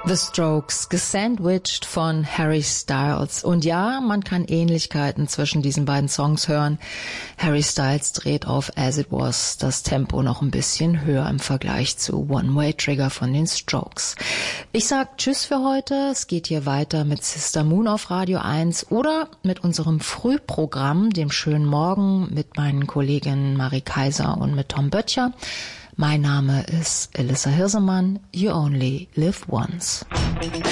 The Strokes, gesandwiched von Harry Styles. Und ja, man kann Ähnlichkeiten zwischen diesen beiden Songs hören. Harry Styles dreht auf As It Was das Tempo noch ein bisschen höher im Vergleich zu One Way Trigger von den Strokes. Ich sag Tschüss für heute. Es geht hier weiter mit Sister Moon auf Radio 1 oder mit unserem Frühprogramm, dem schönen Morgen, mit meinen Kolleginnen Marie Kaiser und mit Tom Böttcher. Mein Name ist Elissa Hirsemann. You only live once.